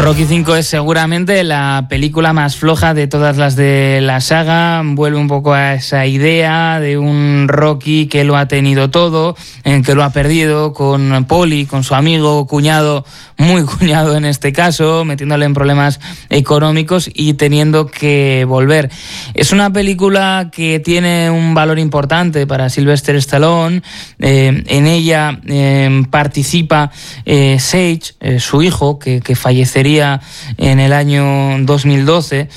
Rocky V es seguramente la película más floja de todas las de la saga. Vuelve un poco a esa idea de un Rocky que lo ha tenido todo, que lo ha perdido, con Paulie, con su amigo, cuñado, muy cuñado en este caso, metiéndole en problemas económicos y teniendo que volver. Es una película que tiene un valor importante para Sylvester Stallone. En ella participa Sage, su hijo, que fallecería en el año 2012,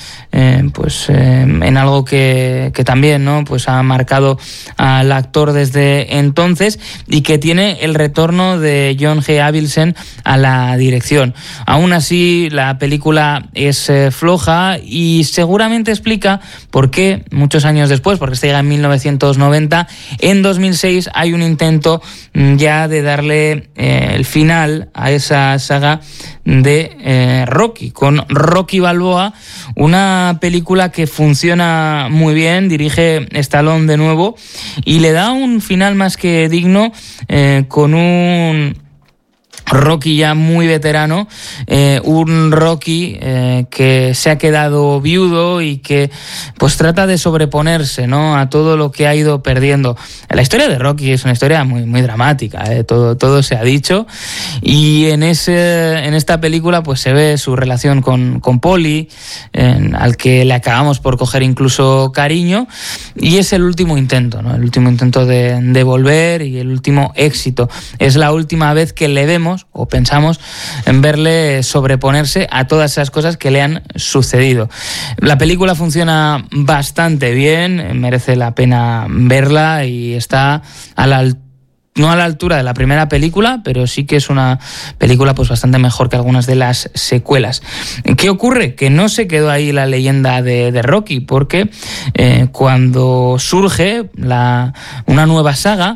en algo que también, ¿no?, pues ha marcado al actor desde entonces, y que tiene el retorno de John G. Avildsen a la dirección. Aún así, la película es floja y seguramente explica por qué muchos años después, porque se llega en 1990, en 2006 hay un intento ya de darle el final a esa saga de Rocky, con Rocky Balboa, una película que funciona muy bien, dirige Stallone de nuevo y le da un final más que digno, con un Rocky ya muy veterano, un Rocky que se ha quedado viudo y que pues trata de sobreponerse, ¿no?, a todo lo que ha ido perdiendo. La historia de Rocky es una historia muy, muy dramática, todo se ha dicho, y en esta película pues se ve su relación con Paulie, al que le acabamos por coger incluso cariño, y es el último intento, ¿no?, el último intento de volver y el último éxito. Es la última vez que le vemos o pensamos en verle sobreponerse a todas esas cosas que le han sucedido. La película funciona bastante bien, merece la pena verla y está no a la altura de la primera película, pero sí que es una película pues bastante mejor que algunas de las secuelas. ¿Qué ocurre? Que no se quedó ahí la leyenda de Rocky, porque cuando surge una nueva saga,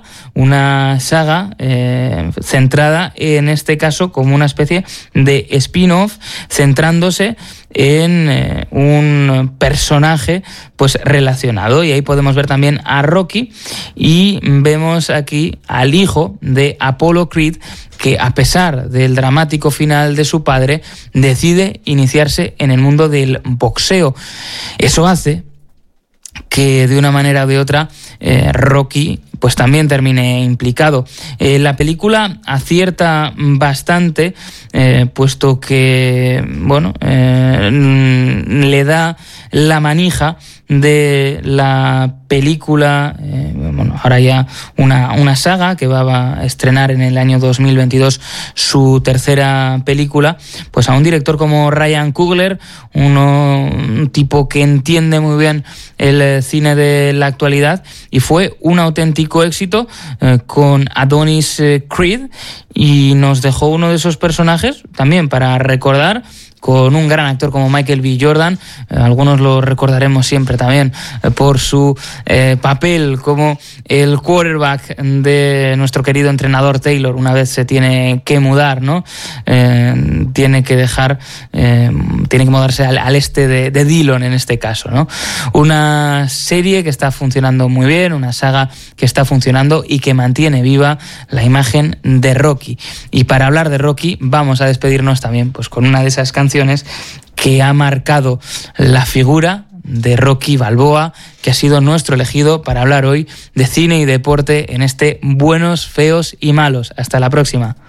centrada en este caso como una especie de spin-off, centrándose en un personaje pues relacionado, y ahí podemos ver también a Rocky y vemos aquí al hijo de Apollo Creed, que a pesar del dramático final de su padre decide iniciarse en el mundo del boxeo. Eso hace que de una manera o de otra Rocky pues también termine implicado. La película acierta bastante, puesto que le da la manija de la película, ahora ya una saga que va a estrenar en el año 2022 su tercera película, pues a un director como Ryan Coogler, un tipo que entiende muy bien el cine de la actualidad, y fue un auténtico éxito con Adonis Creed, y nos dejó uno de esos personajes también para recordar, con un gran actor como Michael B. Jordan. Algunos lo recordaremos siempre también por su papel como el quarterback de nuestro querido entrenador Taylor una vez se tiene que mudar, ¿no? Tiene que mudarse al este de Dillon en este caso, ¿no? Una serie que está funcionando muy bien, una saga que está funcionando y que mantiene viva la imagen de Rocky. Y para hablar de Rocky vamos a despedirnos también pues con una de esas canciones que ha marcado la figura de Rocky Balboa, que ha sido nuestro elegido para hablar hoy de cine y deporte en este Buenos, Feos y Malos. Hasta la próxima.